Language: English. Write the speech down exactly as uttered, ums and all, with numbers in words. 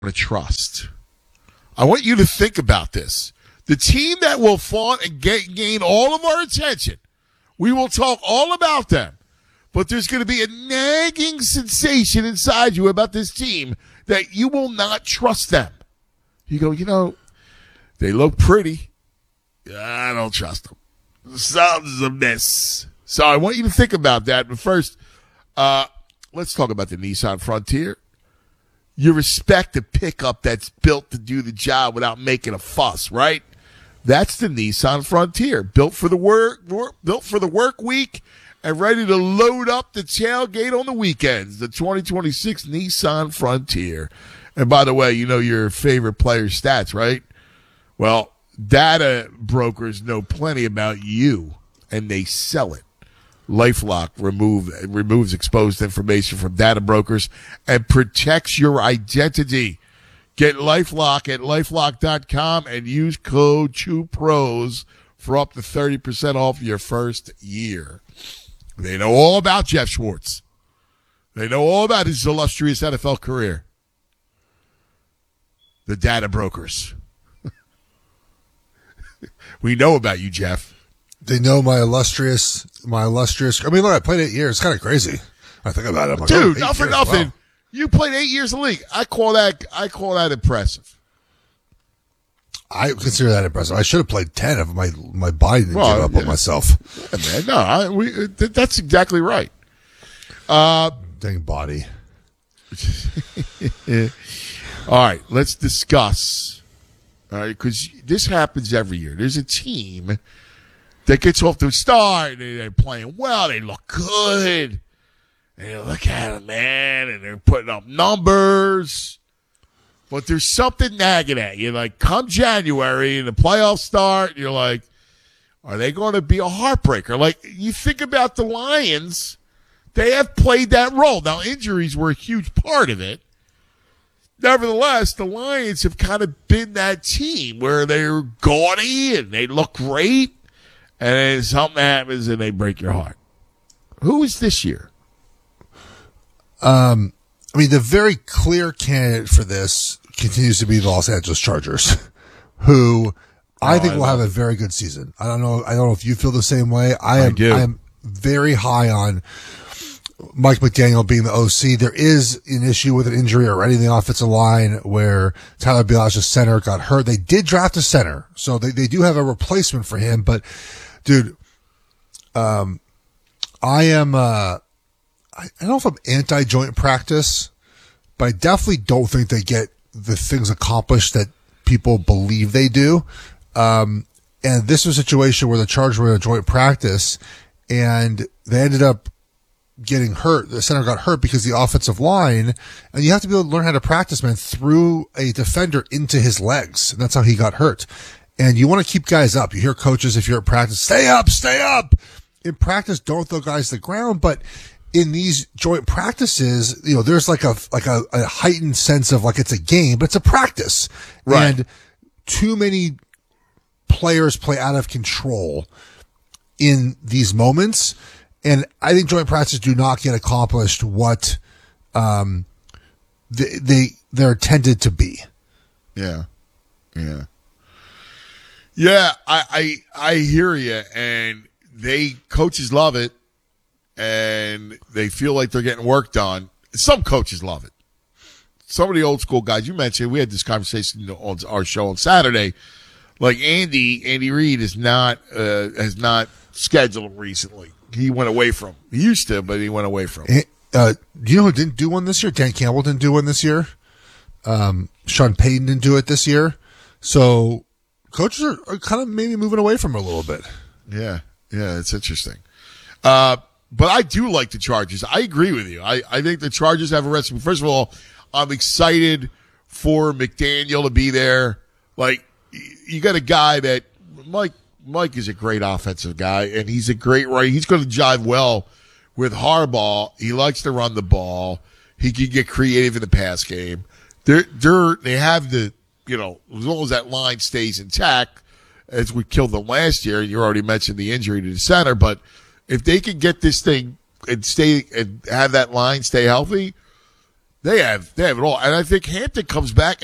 to trust. I want you to think about this. The team that will flaunt and get, gain all of our attention, we will talk all about them. But there's going to be a nagging sensation inside you about this team that you will not trust them. You go, you know, they look pretty. I don't trust them. Something's amiss. So I want you to think about that. But first, uh, let's talk about the Nissan Frontier. You respect a pickup that's built to do the job without making a fuss, right? That's the Nissan Frontier, built for the work, work built for the work week, and ready to load up the tailgate on the weekends. The twenty twenty-six Nissan Frontier. And by the way, you know your favorite player's stats, right? Well, data brokers know plenty about you, and they sell it. LifeLock remove, removes exposed information from data brokers and protects your identity. Get LifeLock at LifeLock dot com and use code CHEWPROS for up to thirty percent off your first year. They know all about Jeff Schwartz. They know all about his illustrious N F L career. The data brokers. We know about you, Jeff. They know my illustrious, my illustrious. I mean, look, I played eight years. It's kind of crazy. I think about it. I'm like, Dude, oh, not for years, nothing. wow. You played eight years in the league. I call that. I call that impressive. I consider that impressive. I should have played ten if my my body didn't Well, give up yeah. on myself. Yeah, man, no, I, we, th- that's exactly right. Uh, Dang body. all right, let's discuss. All right, because this happens every year. There's a team that gets off to a start. They, they're playing well. They look good. And you look at them, man, and they're putting up numbers. But there's something nagging at you. Like, come January and the playoffs start, you're like, are they going to be a heartbreaker? Like, you think about the Lions, they have played that role. Now, injuries were a huge part of it. Nevertheless, the Lions have kind of been that team where they're gaudy and they look great, and then something happens and they break your heart. Who is this year? Um, I mean, the very clear candidate for this continues to be the Los Angeles Chargers, who I Oh, think I will have love a very good season. I don't know. I don't know if you feel the same way. I am. I do. I am very high on Mike McDaniel being the O C. There is an issue with an injury already in the offensive line where Tyler Biadasz, center, got hurt. They did draft a center, so they, they do have a replacement for him. But, dude, um, I am, uh, I don't know if I'm anti-joint practice, but I definitely don't think they get the things accomplished that people believe they do. Um, and this was a situation where the Chargers were in a joint practice and they ended up getting hurt. The center got hurt because the offensive line, and you have to be able to learn how to practice, man, threw a defender into his legs. And that's how he got hurt. And you want to keep guys up. You hear coaches, if you're at practice, stay up, stay up. In practice, don't throw guys to the ground. But in these joint practices, you know, there's like a, like a, a heightened sense of like it's a game, but it's a practice. Right. And too many players play out of control in these moments. And I think joint practices do not get accomplished what um, they, they they're intended to be. Yeah, yeah, yeah. I I, I hear you, and they coaches love it, and they feel like they're getting work done. Some coaches love it. Some of the old school guys you mentioned, we had this conversation on our show on Saturday. Like Andy, Andy Reid is not uh, has not scheduled recently. He went away from. He used to, but he went away from. Uh, do you know who didn't do one this year? Dan Campbell didn't do one this year. Um, Sean Payton didn't do it this year. So coaches are, are kind of maybe moving away from it a little bit. Yeah, yeah, it's interesting. Uh, but I do like the Chargers. I agree with you. I, I think the Chargers have a recipe. First of all, I'm excited for McDaniel to be there. Like, you got a guy that Mike. Mike is a great offensive guy, and he's a great right. He's going to jive well with Harbaugh. He likes to run the ball. He can get creative in the pass game. They're, they're, they have the, you know, as long as that line stays intact, as we killed them last year, and you already mentioned the injury to the center, but if they can get this thing and stay and have that line stay healthy, They have they have it all, and I think Hampton comes back